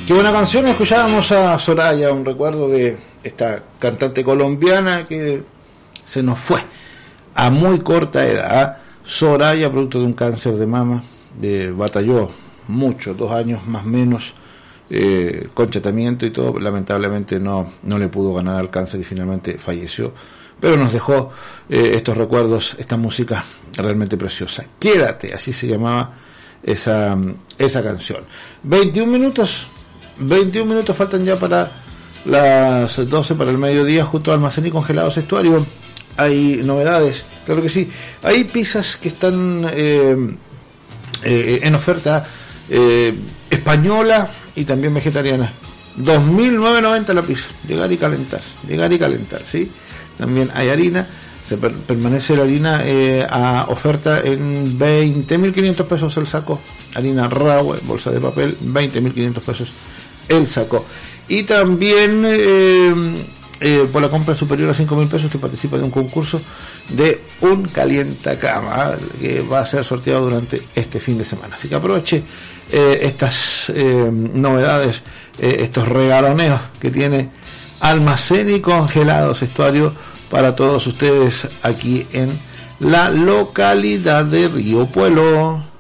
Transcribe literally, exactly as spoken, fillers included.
Qué buena canción, escuchábamos a Soraya, un recuerdo de esta cantante colombiana que se nos fue a muy corta edad. Soraya, producto de un cáncer de mama, eh, batalló mucho, dos años más o menos, eh, con tratamiento y todo, lamentablemente no, no le pudo ganar al cáncer y finalmente falleció, pero nos dejó eh, estos recuerdos, esta música realmente preciosa. Quédate, así se llamaba esa, esa canción. veintiún minutos, veintiún minutos faltan ya para las doce, para el mediodía. Junto a Almacén y Congelados Estuario hay novedades, claro que sí. Hay pizzas que están eh, eh, en oferta, eh, española y también vegetariana. dos mil novecientos noventa la pizza, llegar y calentar, llegar y calentar, ¿sí? También hay harina, se per- permanece la harina eh, a oferta en veinte mil quinientos pesos el saco. Harina Rahue, bolsa de papel, veinte mil quinientos pesos el saco. Y también eh, eh, por la compra superior a cinco mil pesos usted participa de un concurso de un calientacama que va a ser sorteado durante este fin de semana. Así que aproveche eh, estas eh, novedades, eh, estos regaloneos que tiene Almacén y Congelados Estuario para todos ustedes aquí en la localidad de Río Puelo.